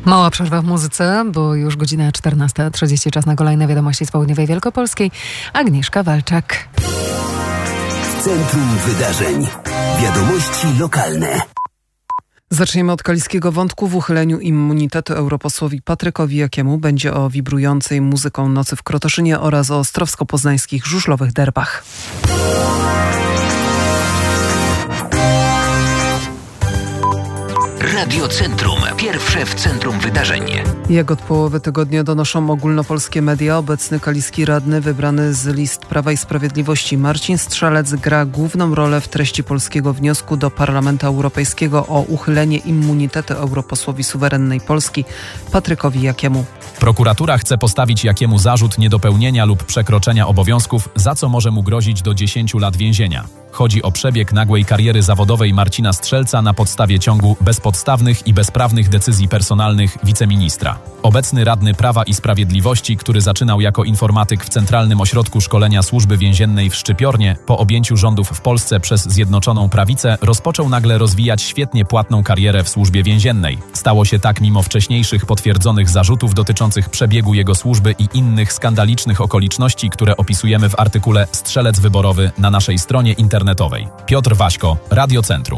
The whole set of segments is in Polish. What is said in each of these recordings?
Mała przerwa w muzyce, bo już godzina 14:30, czas na kolejne wiadomości z południowej Wielkopolskiej. Agnieszka Walczak. W centrum wydarzeń. Wiadomości lokalne. Zaczniemy od kaliskiego wątku. W uchyleniu immunitetu europosłowi Patrykowi Jakiemu będzie o wibrującej muzyką nocy w Krotoszynie oraz o ostrowsko-poznańskich żużlowych derbach. Radio Centrum. Pierwsze w centrum wydarzeń. Jak od połowy tygodnia donoszą ogólnopolskie media, obecny kaliski radny wybrany z list Prawa i Sprawiedliwości Marcin Strzelec gra główną rolę w treści polskiego wniosku do Parlamentu Europejskiego o uchylenie immunitetu europosłowi suwerennej Polski Patrykowi Jakiemu. Prokuratura chce postawić Jakiemu zarzut niedopełnienia lub przekroczenia obowiązków, za co może mu grozić do 10 lat więzienia. Chodzi o przebieg nagłej kariery zawodowej Marcina Strzelca na podstawie ciągu bezpodstawnych i bezprawnych decyzji personalnych wiceministra. Obecny radny Prawa i Sprawiedliwości, który zaczynał jako informatyk w Centralnym Ośrodku Szkolenia Służby Więziennej w Szczypiornie, po objęciu rządów w Polsce przez Zjednoczoną Prawicę, rozpoczął nagle rozwijać świetnie płatną karierę w służbie więziennej. Stało się tak mimo wcześniejszych potwierdzonych zarzutów dotyczących przebiegu jego służby i innych skandalicznych okoliczności, które opisujemy w artykule Strzelec wyborowy na naszej stronie internetowej. Piotr Waśko, Radio Centrum.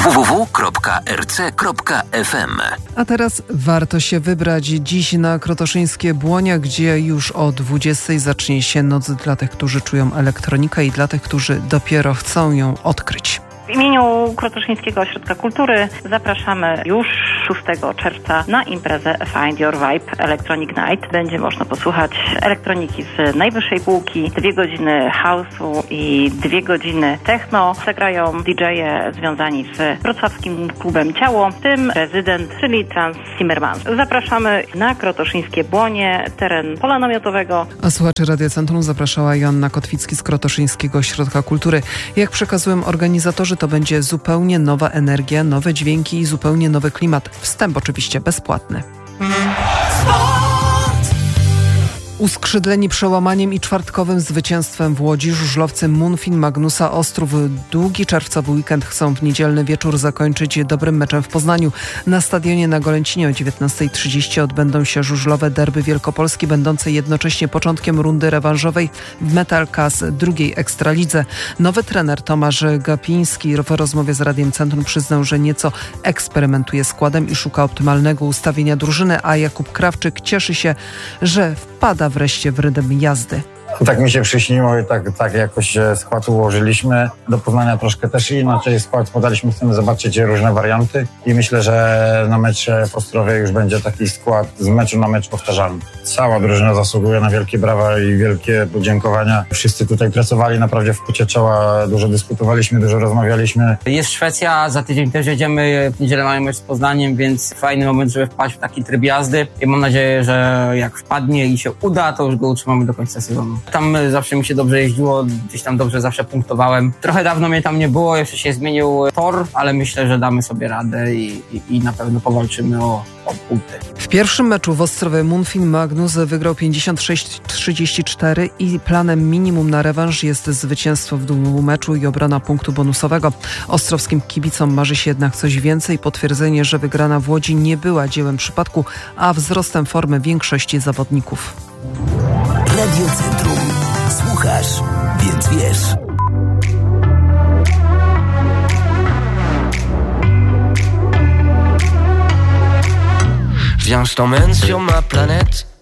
www.rc.fm. A teraz warto się wybrać dziś na krotoszyńskie Błonia, gdzie już o 20:00 zacznie się noc dla tych, którzy czują elektronikę i dla tych, którzy dopiero chcą ją odkryć. W imieniu Krotoszyńskiego Ośrodka Kultury zapraszamy już 6 czerwca na imprezę Find Your Vibe Electronic Night. Będzie można posłuchać elektroniki z najwyższej półki, 2 godziny house'u i 2 godziny techno. Zagrają DJ-e związani z wrocławskim klubem Ciało, w tym rezydent, czyli Trans Zimmerman. Zapraszamy na Krotoszyńskie Błonie, teren pola namiotowego. A słuchaczy Radia Centrum zapraszała Joanna Kotwicki z Krotoszyńskiego Ośrodka Kultury. Jak przekazują organizatorzy, to będzie zupełnie nowa energia, nowe dźwięki i zupełnie nowy klimat. Wstęp oczywiście bezpłatny. Uskrzydleni przełamaniem i czwartkowym zwycięstwem w Łodzi żużlowcy Munfin Magnusa Ostrów długi czerwcowy weekend chcą w niedzielny wieczór zakończyć dobrym meczem w Poznaniu. Na stadionie na Golęcinie o 19:30 odbędą się żużlowe derby Wielkopolski, będące jednocześnie początkiem rundy rewanżowej w Metal Kas drugiej Ekstralidze. Nowy trener Tomasz Gapiński w rozmowie z Radiem Centrum przyznał, że nieco eksperymentuje składem i szuka optymalnego ustawienia drużyny, a Jakub Krawczyk cieszy się, że wpada wreszcie w rytm jazdy. Tak mi się przyśniło i tak jakoś skład ułożyliśmy. Do Poznania troszkę też inaczej skład podaliśmy, chcemy zobaczyć różne warianty i myślę, że na mecz w Ostrowie już będzie taki skład z meczu na mecz powtarzalny. Cała drużyna zasługuje na wielkie brawa i wielkie podziękowania. Wszyscy tutaj pracowali naprawdę w pocie czoła, dużo dyskutowaliśmy, dużo rozmawialiśmy. Jest Szwecja, za tydzień też jedziemy, w niedzielę mamy mecz z Poznaniem, więc fajny moment, żeby wpaść w taki tryb jazdy i mam nadzieję, że jak wpadnie i się uda, to już go utrzymamy do końca sezonu. Tam zawsze mi się dobrze jeździło, gdzieś tam dobrze zawsze punktowałem. Trochę dawno mnie tam nie było, jeszcze się zmienił tor, ale myślę, że damy sobie radę i na pewno powalczymy o punkty. W pierwszym meczu w Ostrowie Munfin Magnus wygrał 56-34 i planem minimum na rewanż jest zwycięstwo w drugim meczu i obrona punktu bonusowego. Ostrowskim kibicom marzy się jednak coś więcej, potwierdzenie, że wygrana w Łodzi nie była dziełem przypadku, a wzrostem formy większości zawodników. Radio Centrum. Słuchasz, więc wiesz. Viens, je t'emmène sur ma planète.